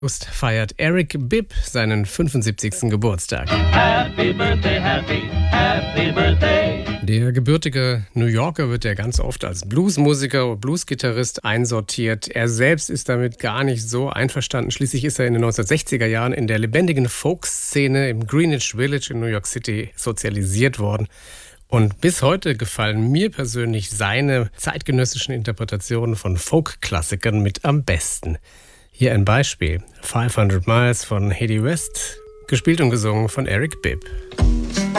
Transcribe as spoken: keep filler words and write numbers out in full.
August feiert Eric Bibb seinen fünfundsiebzigsten Geburtstag. Happy Birthday, happy, happy Birthday. Der gebürtige New Yorker wird ja ganz oft als Bluesmusiker oder Bluesgitarrist einsortiert. Er selbst ist damit gar nicht so einverstanden. Schließlich ist er in den neunzehnhundertsechziger Jahren in der lebendigen Folk-Szene im Greenwich Village in New York City sozialisiert worden. Und bis heute gefallen mir persönlich seine zeitgenössischen Interpretationen von Folk-Klassikern mit am besten. Hier ein Beispiel: fünfhundert Miles von Hedy West, gespielt und gesungen von Eric Bibb.